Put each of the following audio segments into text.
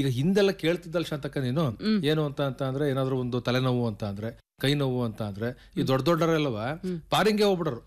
ಈಗ ಹಿಂದೆಲ್ಲ ಕೇಳ್ತಿದ್ದಲ್ ಶಾಂತಕ್ಕ ನೀನು ಏನು ಅಂತ ಅಂದ್ರೆ ಏನಾದ್ರು ಒಂದು ತಲೆನೋವು ಅಂತ ಅಂದ್ರೆ ಕೈ ನೋವು ಅಂತ ಅಂದ್ರೆ ಈ ದೊಡ್ಡ ದೊಡ್ಡರೆಲ್ಲವ ಪಾರಿಂಗೆ ಹೋಗ್ಬಿಡರು.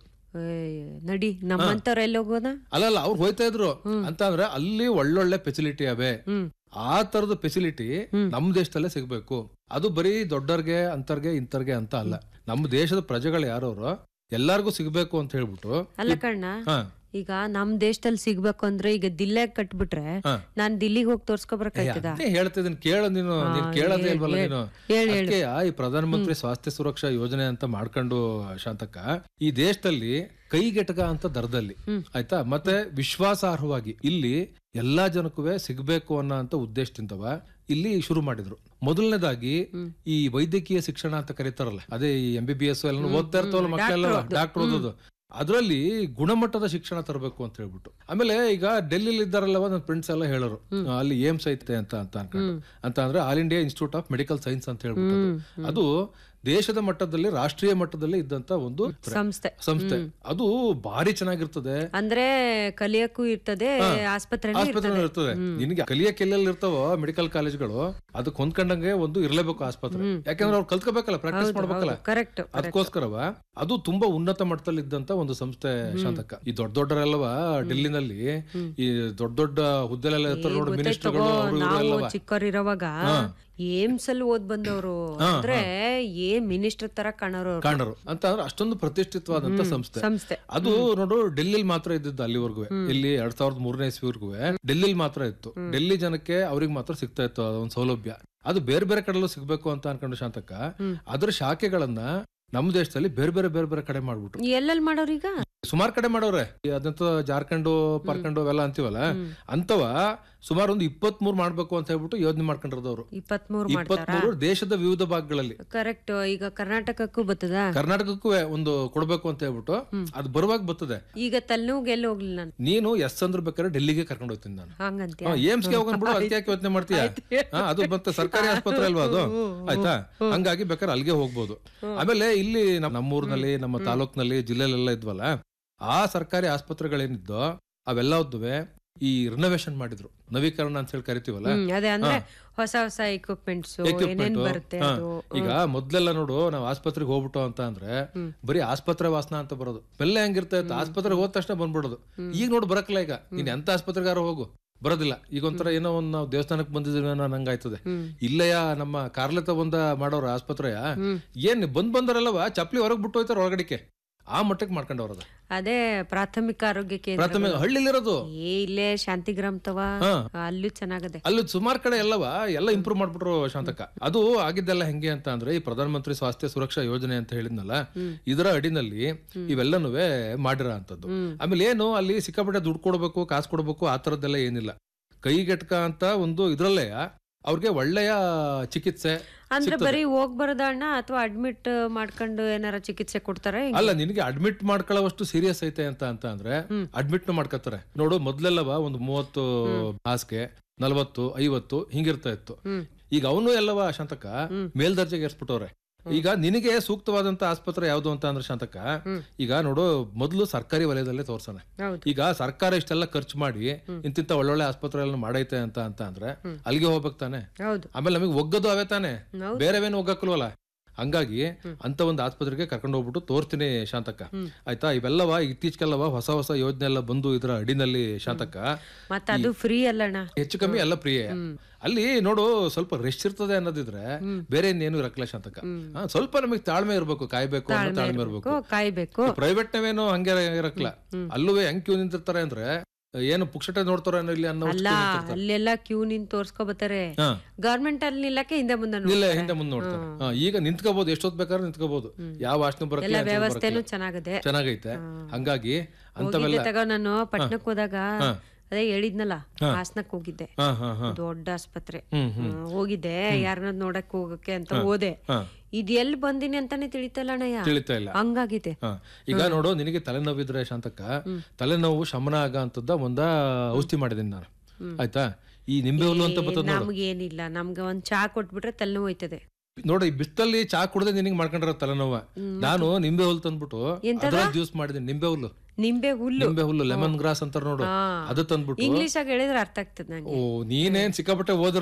ನಡಿ ನಮ್ಮಂತವ್ರ ಎಲ್ಲಿ ಹೋಗೋದ ಅಲ್ಲಲ್ಲ ಅವ್ರು ಹೋಯ್ತಾ ಇದ್ರು ಅಂತ ಅಂದ್ರೆ ಅಲ್ಲಿ ಒಳ್ಳೊಳ್ಳೆ ಫೆಸಿಲಿಟಿ ಅವೆ. ಆ ತರದ ಫೆಸಿಲಿಟಿ ನಮ್ ದೇಶದಲ್ಲೇ ಸಿಗ್ಬೇಕು. ಅದು ಬರೀ ದೊಡ್ಡರ್ಗೆ ಅಂತರ್ಗೆ ಇಂತರ್ಗೆ ಅಂತ ಅಲ್ಲ, ನಮ್ಮ ದೇಶದ ಪ್ರಜೆಗಳು ಯಾರವ್ರು ಎಲ್ಲಾರ್ಗು ಸಿಗ್ಬೇಕು ಅಂತ ಹೇಳ್ಬಿಟ್ಟು. ಅಲ್ಲ ಕಣ್ಣ, ಈಗ ನಮ್ ದೇಶದಲ್ಲಿ ಸಿಗ್ಬೇಕು ಅಂದ್ರೆ ಈಗ ದಿಲ್ಲಿಗೆ ಕಟ್ಬಿಟ್ರೆ ನಾನ್ ದಿಲ್ಲಿಗೆ ಹೋಗಿ ತೋರ್ಸ್ಕೊಬರಕಾಯ್ತದ? ಹೇಳ್ತಿದ್ದೀನಿ ಕೇಳ, ನೀನು ಕೇಳೋದೇ ಇಲ್ವಲ್ಲ ನೀನು. ಅದಕ್ಕೆ ಈ ಪ್ರಧಾನ ಮಂತ್ರಿ ಸ್ವಾಸ್ಥ್ಯ ಸುರಕ್ಷಾ ಯೋಜನೆ ಅಂತ ಮಾಡ್ಕೊಂಡು ಶಾಂತಕ್ಕ ಈ ದೇಶದಲ್ಲಿ ಕೈಗೆಟಕ ಅಂತ ದರದಲ್ಲಿ ಆಯ್ತಾ, ಮತ್ತೆ ವಿಶ್ವಾಸಾರ್ಹವಾಗಿ ಇಲ್ಲಿ ಎಲ್ಲಾ ಜನಕ್ಕೂ ಸಿಗ್ಬೇಕು ಅನ್ನೋ ಅಂತ ಉದ್ದೇಶದಿಂದವ ಇಲ್ಲಿ ಶುರು ಮಾಡಿದ್ರು. ಮೊದಲನೇದಾಗಿ ಈ ವೈದ್ಯಕೀಯ ಶಿಕ್ಷಣ ಅಂತ ಕರೀತಾರಲ್ಲ, ಅದೇ ಈ MBBS ಎಲ್ಲ ಓದ್ತಾ ಇರ್ತಾವಲ್ಲ ಮಕ್ಕಳೆಲ್ಲ, ಡಾಕ್ಟರ್ ಓದೋದು, ಅದರಲ್ಲಿ ಗುಣಮಟ್ಟದ ಶಿಕ್ಷಣ ತರಬೇಕು ಅಂತ ಹೇಳ್ಬಿಟ್ಟು. ಆಮೇಲೆ ಈಗ ಡೆಲ್ಲಿಲಿ ಇದ್ದಾರಲ್ಲವ ನನ್ನ ಫ್ರೆಂಡ್ಸ್ ಎಲ್ಲ ಹೇಳೋರು, ಅಲ್ಲಿ ಏಮ್ಸ್ ಐತೆ ಅಂತ ಅನ್ಕೊಂಡು, ಅಂತ ಅಂದ್ರೆ all India institute of medical science ಅಂತ ಹೇಳ್ಬಿಟ್ಟು. ಅದು ದೇಶದ ಮಟ್ಟದಲ್ಲಿ ರಾಷ್ಟ್ರೀಯ ಮಟ್ಟದಲ್ಲಿ ಇದ್ದಂತ ಒಂದು ಸಂಸ್ಥೆ. ಅದು ಭಾರಿ ಚೆನ್ನಾಗಿರ್ತದೆ, ಅಂದ್ರೆ ಕಲಿಯಕ್ಕೂ ಇರ್ತದೆ, ಆಸ್ಪತ್ರೆ ಇರ್ತದೆ. ನಿನ್ಗೆ ಕಲಿಯಕ್ಕೆ ಎಲ್ಲೆಲ್ಲಿ ಇರ್ತಾವೋ ಮೆಡಿಕಲ್ ಕಾಲೇಜ್ಗಳು ಅದಕ್ಕೆ ಹೊಂದ್ಕೊಂಡಂಗೆ ಒಂದು ಇರ್ಲೇಬೇಕು ಆಸ್ಪತ್ರೆ. ಯಾಕಂದ್ರೆ ಅವ್ರು ಕಲ್ತ್ಕೋಬೇಕಲ್ಲ, ಪ್ರಾಕ್ಟೀಸ್ ಮಾಡ್ಬೇಕಲ್ಲ. ಅದಕ್ಕೋಸ್ಕರವ ಅದು ತುಂಬಾ ಉನ್ನತ ಮಟ್ಟದಲ್ಲಿ ಇದ್ದಂತ ಒಂದು ಸಂಸ್ಥೆ ಶಾಂತಕ್ಕ. ಈ ದೊಡ್ಡ ದೊಡ್ಡರೆಲ್ಲವ ಡೆಲ್ಲಿನಲ್ಲಿ ಈ ದೊಡ್ಡ ದೊಡ್ಡ ಹುದ್ದೆಲೆಲ್ಲ ಇರ್ತಾರೆ ನೋಡು, ಮಿನಿಸ್ಟರ್ಗಳು. ಚಿಕ್ಕವರಿರುವಾಗ ಏಮ್ಸ್ ಅಲ್ಲಿ ಓದ್ ಬಂದವರು ಅಂದ್ರೆ ಮಿನಿಸ್ಟರ್ ತರ ಕಾಣೋರು ಅಂತ ಅಂದ್ರೆ ಅಷ್ಟೊಂದು ಪ್ರತಿಷ್ಠಿತವಾದಂತ ಸಂಸ್ಥೆ. ಅದು ನೋಡು ಡೆಲ್ಲಿಲಿ ಮಾತ್ರ ಇದ್ದಿದ್ದು ಅಲ್ಲಿವರೆಗೂ. ಇಲ್ಲಿ 2003ನೇ ಇಸ್ವಿವರೆಗೂ ಡೆಲ್ಲಿಲಿ ಮಾತ್ರ ಇತ್ತು. ಡೆಲ್ಲಿ ಜನಕ್ಕೆ ಅವ್ರಿಗೆ ಮಾತ್ರ ಸಿಗ್ತಾ ಇತ್ತು ಅದೊಂದು ಸೌಲಭ್ಯ. ಅದು ಬೇರೆ ಬೇರೆ ಕಡೆಲ್ಲೂ ಸಿಗ್ಬೇಕು ಅಂತ ಅನ್ಕೊಂಡು ಶಾಂತಕ್ಕ ಅದ್ರ ಶಾಖೆಗಳನ್ನ ನಮ್ಮ ದೇಶದಲ್ಲಿ ಬೇರೆ ಬೇರೆ ಕಡೆ ಮಾಡ್ಬಿಟ್ರು. ಎಲ್ಲೆಲ್ಲಿ ಮಾಡೋರೀಗ ಸುಮಾರು ಕಡೆ ಮಾಡೋರೆ. ಅದಂತ ಜಾರ್ಖಂಡ್ ಪಾರ್ಖಂಡ್ ಅವೆಲ್ಲ ಅಂತೀವಲ್ಲ, ಅಂತವ ಸುಮಾರು ಒಂದು 23 ಮಾಡ್ಬೇಕು ಅಂತ ಹೇಳ್ಬಿಟ್ಟು ಯೋಜನೆ ಮಾಡ್ಕೊಂಡಿರೋದವ್ರು. 23 ದೇಶದ ವಿವಿಧ ಭಾಗಗಳಲ್ಲಿ. ಕರೆಕ್ಟ್. ಈಗ ಕರ್ನಾಟಕಕ್ಕೂ ಬರ್ತದ, ಕರ್ನಾಟಕಕ್ಕೂ ಒಂದು ಕೊಡ್ಬೇಕು ಅಂತ ಹೇಳ್ಬಿಟ್ಟು ಅದು ಬರುವಾಗ ಬರ್ತದೆ. ಈಗ ತಲೆನೋವು ಗೆಲ್ಲ ಹೋಗ್ಲಿಲ್ಲ ನೀನು ಎಸ್ ಅಂದ್ರ ಬೇಕಾದ್ರೆ ಡೆಲ್ಲಿಗೆ ಕರ್ಕೊಂಡು ಹೋಗ್ತೀನಿ ನಾನು. ಏಮ್ಸ್ಗೆ ಹೋಗ್ಬಿಡು, ಅದಕ್ಕೆ ಯಾಕೆ ಯೋಚನೆ ಮಾಡ್ತೀಯ? ಅದು ಮತ್ತೆ ಸರ್ಕಾರಿ ಆಸ್ಪತ್ರೆ ಅಲ್ವಾ ಅದು, ಆಯ್ತಾ? ಹಂಗಾಗಿ ಬೇಕಾದ್ರೆ ಅಲ್ಲಿಗೆ ಹೋಗ್ಬೋದು. ಆಮೇಲೆ ಇಲ್ಲಿ ನಮ್ಮೂರಿನಲ್ಲಿ, ನಮ್ಮ ತಾಲೂಕ್ನಲ್ಲಿ, ಜಿಲ್ಲೆಲೆಲ್ಲ ಇದ್ವಲ್ಲ, ಆ ಸರ್ಕಾರಿ ಆಸ್ಪತ್ರೆಗಳೇನಿದ್ದೋ ಅವೆಲ್ಲವೇ ಈ ರಿನೋವೇಷನ್ ಮಾಡಿದ್ರು, ನವೀಕರಣ ಅಂತ ಹೇಳಿ ಕರಿತೀವಲ್ಲ. ಹೊಸ ಹೊಸ ಎಕ್ವಿಪ್ಮೆಂಟ್ಸ್. ಈಗ ಮೊದ್ಲೆಲ್ಲ ನೋಡು, ನಾವ್ ಆಸ್ಪತ್ರೆಗೆ ಹೋಗ್ಬಿಟ್ಟು ಅಂತ ಅಂದ್ರೆ ಬರೀ ಆಸ್ಪತ್ರೆ ವಾಸನ ಅಂತ ಬರೋದು. ಬೆಲ್ಲ ಹೆಂಗಿರ್ತಾ ಇತ್ತು, ಆಸ್ಪತ್ರೆಗೆ ಹೋದ ತಕ್ಷಣ ಬಂದ್ಬಿಡೋದು. ಈಗ ನೋಡು ಬರಕ್ಲ, ಈಗ ನೀನ್ ಎಂತ ಆಸ್ಪತ್ರೆಗಾರ ಹೋಗು ಬರೋದಿಲ್ಲ. ಈಗ ಒಂಥರ ಏನೋ ಒಂದ್ ನಾವು ದೇವಸ್ಥಾನಕ್ಕೆ ಬಂದಿದ್ದೀವಿ ಅನ್ನೋ ನಂಗಾಯ್ತದೆ. ಇಲ್ಲಯ್ಯ ನಮ್ಮ ಕಾರ್ಲೆತ ಬಂದ ಮಾಡೋರ ಆಸ್ಪತ್ರೆಯ ಏನ್ ಬಂದರಲ್ಲವ ಚಪ್ಲಿ ಹೊರಗ್ ಬಿಟ್ಟು ಹೋಯ್ತಾರ ಹೊರಗಡಿಕೆ, ಆ ಮಟ್ಟಕ್ಕೆ ಮಾಡ್ಕೊಂಡವ್ರದ. ಅದೇ ಪ್ರಾಥಮಿಕ ಆರೋಗ್ಯ ಕೇಂದ್ರ, ಪ್ರಾಥಮಿಕ ಹಳ್ಳಿಲಿರೋದು. ಇಲ್ಲೇ ಶಾಂತಿಗ್ರಾಮ್ ತವ ಅಲ್ಲೂ ಚೆನ್ನಾಗದೆ. ಅಲ್ಲಿ ಸುಮಾರು ಕಡೆ ಎಲ್ಲ ಇಂಪ್ರೂವ್ ಮಾಡ್ಬಿಟ್ರು ಶಾಂತಕ್ಕ. ಅದು ಆಗಿದ್ದೆಲ್ಲ ಹೆಂಗೆ ಅಂತ ಅಂದ್ರೆ ಈ ಪ್ರಧಾನ ಮಂತ್ರಿ ಸ್ವಾಸ್ಥ್ಯ ಸುರಕ್ಷಾ ಯೋಜನೆ ಅಂತ ಹೇಳಿದ್ನಲ್ಲ, ಇದರ ಅಡಿನಲ್ಲಿ ಇವೆಲ್ಲನೂ ಮಾಡಿರೋ ಅಂತದ್ದು. ಆಮೇಲೆ ಏನು ಅಲ್ಲಿ ಸಿಕ್ಕಾಪಟ್ಟೆ ದುಡ್ಡು ಕೊಡ್ಬೇಕು, ಕಾಸು ಕೊಡ್ಬೇಕು, ಆ ತರದ್ದೆಲ್ಲ ಏನಿಲ್ಲ. ಕೈಗೆಟ್ಕ ಅಂತ ಒಂದು ಇದ್ರಲ್ಲೇ ಅವ್ರಿಗೆ ಒಳ್ಳೆಯ ಚಿಕಿತ್ಸೆ. ಅಂದ್ರೆ ಬರೀ ಹೋಗ್ ಬರೋದಣ್ಣ, ಅಥವಾ ಅಡ್ಮಿಟ್ ಮಾಡ್ಕೊಂಡು ಏನಾರ ಚಿಕಿತ್ಸೆ ಕೊಡ್ತಾರೆ? ಅಲ್ಲ, ನಿನಗೆ ಅಡ್ಮಿಟ್ ಮಾಡ್ಕೊಳ್ಳೋವಷ್ಟು ಸೀರಿಯಸ್ ಐತೆ ಅಂತ ಅಂದ್ರೆ ಅಡ್ಮಿಟ್ ಮಾಡ್ಕೊತಾರೆ ನೋಡು. ಮೊದ್ಲೆಲ್ಲವ ಒಂದು 30 ಹಾಸಿಗೆ, 40, 50 ಹಿಂಗಿರ್ತಾ ಇತ್ತು. ಈಗ ಅವನು ಎಲ್ಲವ ಶಾಂತಕ್ಕ ಮೇಲ್ದರ್ಜೆಗೆ ಏರ್ಸ್ಬಿಟ್ಟವ್ರೆ. ಈಗ ನಿನಗೆ ಸೂಕ್ತವಾದಂತ ಆಸ್ಪತ್ರೆ ಯಾವ್ದು ಅಂತ ಅಂದ್ರೆ ಶಾಂತಕ್ಕ, ಈಗ ನೋಡು, ಮೊದ್ಲು ಸರ್ಕಾರಿ ವಲಯದಲ್ಲೇ ತೋರ್ಸೋಣ. ಈಗ ಸರ್ಕಾರ ಇಷ್ಟೆಲ್ಲ ಖರ್ಚು ಮಾಡಿ ಇಂತಿಂತ ಒಳ್ಳೊಳ್ಳೆ ಆಸ್ಪತ್ರೆ ಮಾಡೈತೆ ಅಂತ ಅಂದ್ರೆ ಅಲ್ಲಿಗೆ ಹೋಗ್ಬೇಕು ತಾನೆ. ಆಮೇಲೆ ನಮಗೆ ಒಗ್ಗದು ಅವೇ ತಾನೆ, ಬೇರೆವೇನು ಒಗ್ಗಕ್ಕಲ್ವಲ್ಲ. ಹಂಗಾಗಿ ಅಂತ ಒಂದು ಆಸ್ಪತ್ರೆಗೆ ಕರ್ಕೊಂಡು ಹೋಗ್ಬಿಟ್ಟು ತೋರ್ತೀನಿ ಶಾಂತಕ್ಕ, ಆಯ್ತಾ? ಇವೆಲ್ಲವ ಇತ್ತೀಚೆಗೆಲ್ಲವ ಹೊಸ ಹೊಸ ಯೋಜನೆ ಎಲ್ಲ ಬಂದು ಇದರ ಅಡಿನಲ್ಲಿ ಶಾಂತಕ್ಕ. ಅದು ಫ್ರೀ ಅಲ್ಲಣ್ಣ, ಹೆಚ್ಚು ಕಮ್ಮಿ ಎಲ್ಲ ಫ್ರೀಯೇ. ಅಲ್ಲಿ ನೋಡು, ಸ್ವಲ್ಪ ರೆಸ್ಟ್ ಇರ್ತದೆ ಅನ್ನೋದಿದ್ರೆ ಬೇರೆ ಇನ್ನೇನು ಇರಕ್ಲ ಶಾಂತಕ್ಕ. ಸ್ವಲ್ಪ ನಮಗೆ ತಾಳ್ಮೆ ಇರ್ಬೇಕು, ಕಾಯ್ಬೇಕು ಅನ್ನೋ ತಾಳ್ಮೆ ಇರ್ಬೇಕು. ಪ್ರೈವೇಟ್ ನಾವೇನು ಹಂಗೆ ಇರಕ್ಲ. ಅಲ್ಲೂ ಹೆಂಗ್ ಕ್ಯೂ ನಿಂತಿರ್ತಾರೆ ಅಂದ್ರೆ ಏನು ಪುಕ್ಷಟೆ ನೋಡ್ತಾರ ಇಲ್ಲಿ ಅನ್ನೋ. ಅಲ್ಲೆಲ್ಲ ಕ್ಯೂ ನಿಂತು ತೋರ್ಸ್ಕೊಬತ್ತಾರೆ. ಗವರ್ಮೆಂಟ್ ಅಲ್ಲಿ ನಿಲ್ಲಕ್ಕೆ ಹಿಂದೆ ಮುಂದೆ ನೋಡ್ತಾರೆ. ಈಗ ನಿಂತ್ಕೋಬಹುದು, ಎಷ್ಟೊತ್ ಬೇಕಾದ್ರೆ ನಿಂತ್ಕೋಬಹುದು. ಯಾವ ವಾಸನೆ ಬರಲ್ಲ, ವ್ಯವಸ್ಥೆನೂ ಚೆನ್ನಾಗೈತೆ. ಹಂಗಾಗಿ ಅಂತವೆಲ್ಲ ನಾನು ಪಟ್ನಕ್ ಹೋದಾಗ ಅದೇ ಹೇಳಿದ್ನಲ್ಲ, ಹಾಸನಕ್ ಹೋಗಿದ್ದೆ, ದೊಡ್ಡ ಆಸ್ಪತ್ರೆ ಹೋಗಿದ್ದೆ, ಯಾರನ್ನ ನೋಡಕ್ ಹೋಗಕ್ಕೆ ಅಂತ ಹೋದೆ. ಇದ್ ಎಲ್ಲಿ ಬಂದಿನಿ ಅಂತಾನೆ ತಿಳಿತಾ ಇಲ್ಲ, ಹಂಗಾಗಿದೆ. ಈಗ ನೋಡು, ನಿನಗೆ ತಲೆನೋವಿದ್ರೆ ಶಾಂತಕ್ಕ, ತಲೆನೋವು ಶಮನ ಆಗ ಅಂತದ್ದ ಒಂದ ಔಷಧಿ ಮಾಡಿದೀನಿ ನಾನು, ಆಯ್ತಾ? ಈ ನಿಂಬೆ ಹುಲ್ಲು ಅಂತ ಬರ್ತದೆ. ನಮ್ಗೇನಿಲ್ಲ, ನಮ್ಗೆ ಒಂದ್ ಚಾ ಕೊಟ್ಬಿಟ್ರೆ ತಲೆನೋವು ಹೋಯ್ತದೆ. ನೋಡಿ, ಈ ಬಿಸ್ತಲ್ಲಿ ಚಾ ಕುಡ್ದೆ ನಿನಗೆ ಮಾಡ್ಕೊಂಡಿರೋ ತಲೆನೋವ. ನಾನು ನಿಂಬೆ ಹುಲ್ಲು ತಂದ್ಬಿಟ್ಟು ಜ್ಯೂಸ್ ಮಾಡಿದೀನಿ. ನಿಂಬೆ ಹುಲ್ಲು ಲೆಮನ್ ಗ್ರಾಸ್ ಅಂತಾರ ನೋಡು, ಅದು ತಂದ್ಬಿಟ್ಟು. ಇಂಗ್ಲಿಷ್ ಆಗಿ ಹೇಳಿದ್ರೆ ಅರ್ಥ ಆಗ್ತದೆ. ನೀನೇನ್ ಸಿಕ್ಕಾಪಟ್ಟೆ ಓದ್ರ